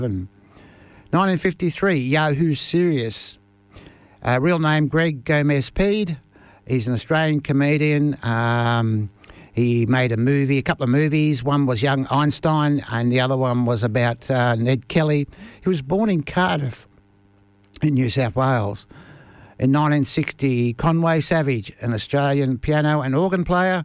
1953, Yahoo Serious. Real name Greg Gomez-Pede. He's an Australian comedian. He made a couple of movies. One was Young Einstein and the other one was about Ned Kelly. He was born in Cardiff in New South Wales. In 1960, Conway Savage, an Australian piano and organ player.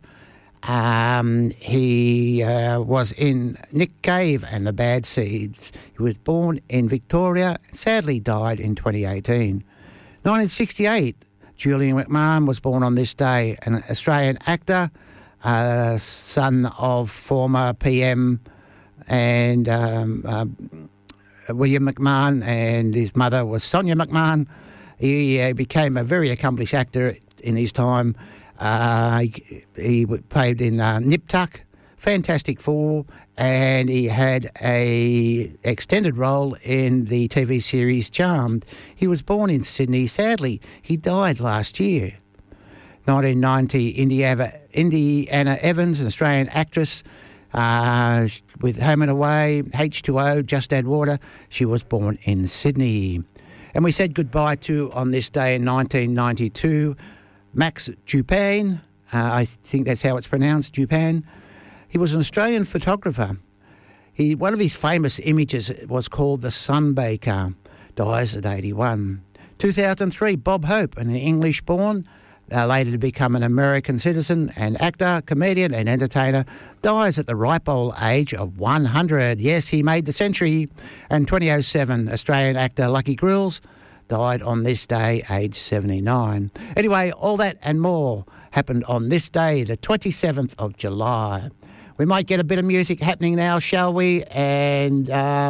He was in Nick Cave and the Bad Seeds. He was born in Victoria, sadly died in 2018. 1968, Julian McMahon was born on this day, an Australian actor, son of former PM and William McMahon, and his mother was Sonia McMahon. He became a very accomplished actor in his time. He played in Nip Tuck, Fantastic Four, and he had a extended role in the TV series Charmed. He was born in Sydney. Sadly, he died last year. 1990, Indiana Evans, an Australian actress, with Home and Away, H2O, Just Add Water. She was born in Sydney. And we said goodbye to, on this day in 1992, Max Dupin. I think that's how it's pronounced, Dupin. He was an Australian photographer. One of his famous images was called The Sunbaker. Dies at 81. 2003, Bob Hope, an English-born, later to become an American citizen and actor, comedian and entertainer, dies at the ripe old age of 100. Yes, he made the century. And 2007, Australian actor Lucky Grills died on this day, age 79. Anyway, all that and more happened on this day, the 27th of July. We might get a bit of music happening now, shall we? And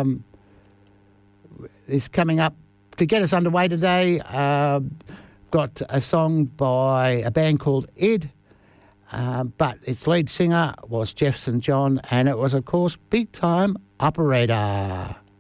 it's coming up to get us underway today. Got a song by a band called Id, but its lead singer was Jeff St. John, and it was, of course, Big Time Operator.